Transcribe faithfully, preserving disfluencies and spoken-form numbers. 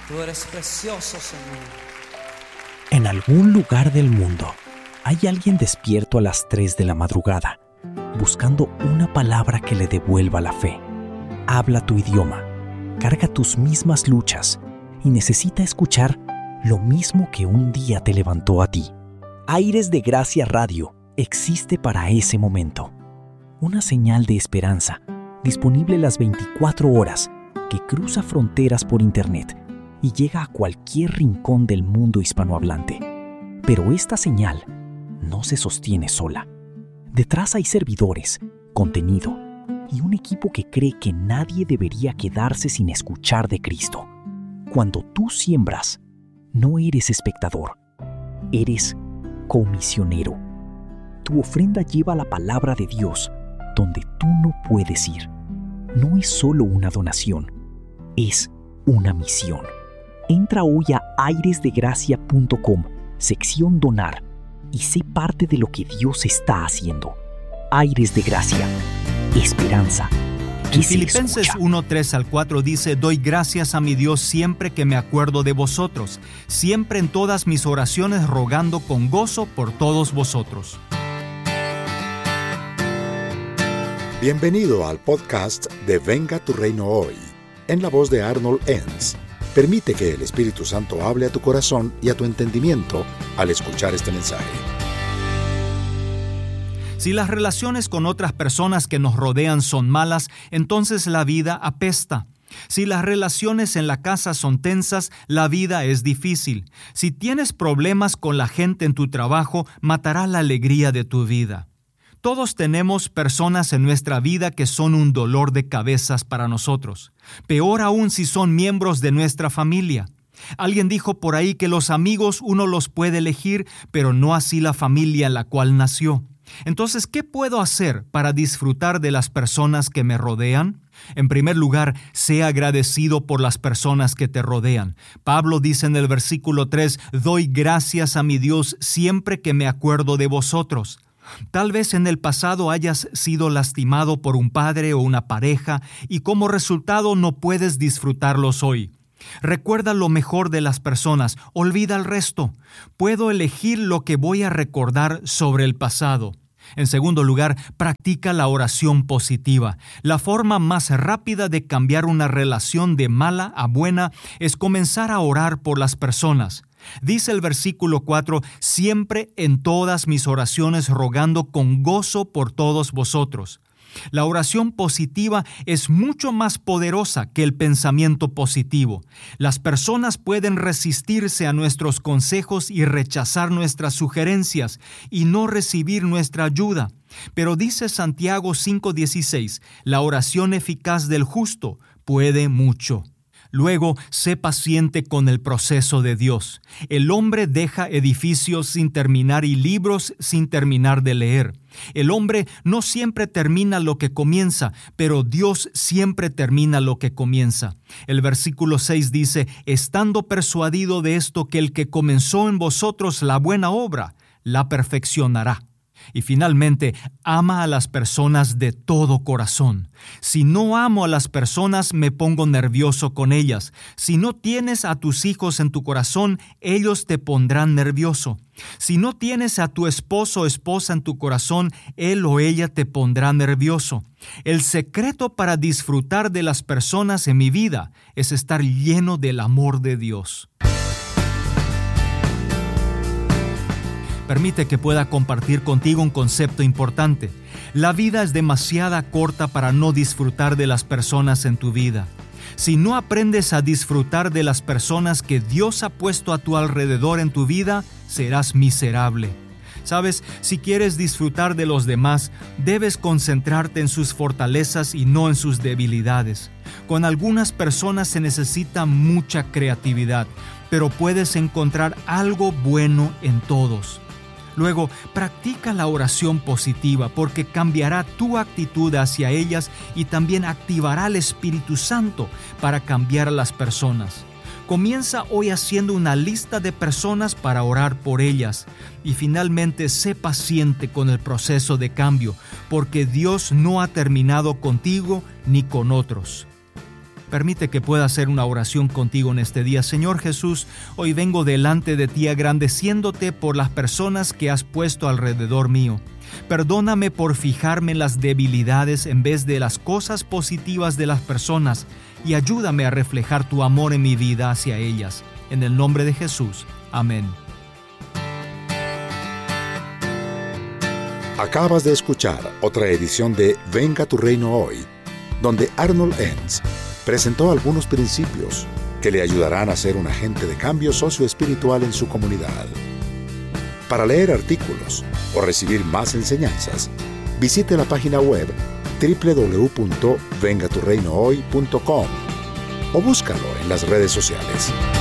Tú eres precioso, Señor. En algún lugar del mundo hay alguien despierto a las tres de la madrugada, buscando una palabra que le devuelva la fe. Habla tu idioma, carga tus mismas luchas y necesita escuchar lo mismo que un día te levantó a ti. Aires de Gracia Radio existe para ese momento. Una señal de esperanza, disponible las veinticuatro horas, que cruza fronteras por internet y llega a cualquier rincón del mundo hispanohablante. Pero esta señal no se sostiene sola. Detrás hay servidores, contenido y un equipo que cree que nadie debería quedarse sin escuchar de Cristo. Cuando tú siembras, no eres espectador, eres comisionero. Tu ofrenda lleva la palabra de Dios donde tú no puedes ir. No es solo una donación, es una misión. Entra hoy a aires de gracia punto com, sección Donar, y sé parte de lo que Dios está haciendo. Aires de Gracia, esperanza. En Filipenses uno, tres al cuatro dice: doy gracias a mi Dios siempre que me acuerdo de vosotros, siempre en todas mis oraciones rogando con gozo por todos vosotros. Bienvenido al podcast de Venga tu Reino Hoy, en la voz de Arnold Enns. Permite que el Espíritu Santo hable a tu corazón y a tu entendimiento al escuchar este mensaje. Si las relaciones con otras personas que nos rodean son malas, entonces la vida apesta. Si las relaciones en la casa son tensas, la vida es difícil. Si tienes problemas con la gente en tu trabajo, matará la alegría de tu vida. Todos tenemos personas en nuestra vida que son un dolor de cabezas para nosotros. Peor aún si son miembros de nuestra familia. Alguien dijo por ahí que los amigos uno los puede elegir, pero no así la familia en la cual nació. Entonces, ¿qué puedo hacer para disfrutar de las personas que me rodean? En primer lugar, sé agradecido por las personas que te rodean. Pablo dice en el versículo tres, doy gracias a mi Dios siempre que me acuerdo de vosotros. Tal vez en el pasado hayas sido lastimado por un padre o una pareja y como resultado no puedes disfrutarlos hoy. Recuerda lo mejor de las personas, olvida el resto. Puedo elegir lo que voy a recordar sobre el pasado. En segundo lugar, practica la oración positiva. La forma más rápida de cambiar una relación de mala a buena es comenzar a orar por las personas. Dice el versículo cuatro, siempre en todas mis oraciones rogando con gozo por todos vosotros. La oración positiva es mucho más poderosa que el pensamiento positivo. Las personas pueden resistirse a nuestros consejos y rechazar nuestras sugerencias y no recibir nuestra ayuda. Pero dice Santiago cinco dieciséis, la oración eficaz del justo puede mucho. Luego, sé paciente con el proceso de Dios. El hombre deja edificios sin terminar y libros sin terminar de leer. El hombre no siempre termina lo que comienza, pero Dios siempre termina lo que comienza. El versículo seis dice, estando persuadido de esto que el que comenzó en vosotros la buena obra, la perfeccionará. Y finalmente, ama a las personas de todo corazón. Si no amo a las personas, me pongo nervioso con ellas. Si no tienes a tus hijos en tu corazón, ellos te pondrán nervioso. Si no tienes a tu esposo o esposa en tu corazón, él o ella te pondrá nervioso. El secreto para disfrutar de las personas en mi vida es estar lleno del amor de Dios. Permite que pueda compartir contigo un concepto importante. La vida es demasiado corta para no disfrutar de las personas en tu vida. Si no aprendes a disfrutar de las personas que Dios ha puesto a tu alrededor en tu vida, serás miserable. Sabes, si quieres disfrutar de los demás, debes concentrarte en sus fortalezas y no en sus debilidades. Con algunas personas se necesita mucha creatividad, pero puedes encontrar algo bueno en todos. Luego, practica la oración positiva porque cambiará tu actitud hacia ellas y también activará el Espíritu Santo para cambiar a las personas. Comienza hoy haciendo una lista de personas para orar por ellas y finalmente sé paciente con el proceso de cambio porque Dios no ha terminado contigo ni con otros. Permite que pueda hacer una oración contigo en este día. Señor Jesús, hoy vengo delante de ti agradeciéndote por las personas que has puesto alrededor mío. Perdóname por fijarme en las debilidades en vez de las cosas positivas de las personas y ayúdame a reflejar tu amor en mi vida hacia ellas. En el nombre de Jesús. Amén. Acabas de escuchar otra edición de Venga tu Reino Hoy, donde Arnold Enns presentó algunos principios que le ayudarán a ser un agente de cambio socioespiritual en su comunidad. Para leer artículos o recibir más enseñanzas, visite la página web doble u doble u doble u punto venga tu reino hoy punto com o búscalo en las redes sociales.